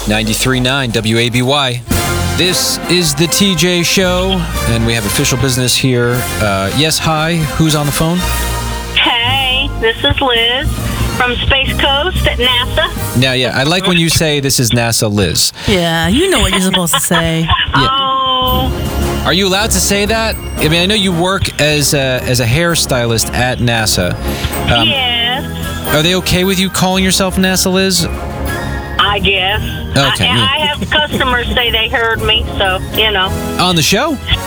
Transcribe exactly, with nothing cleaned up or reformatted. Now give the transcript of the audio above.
ninety-three point nine W A B Y. This is the T J Show, and we have official business here. Uh, yes, hi. Who's on the phone? Hey, this is Liz from Space Coast at NASA. Yeah, yeah. I like when you say this is NASA Liz. Yeah, you know what you're supposed to say. Oh, Are you allowed to say that? I mean, I know you work as a, as a hairstylist at NASA. Um, yes, Are they okay with you calling yourself NASA Liz? I guess. Okay, I, yeah. I have customers say they heard me, so, you know. On the show?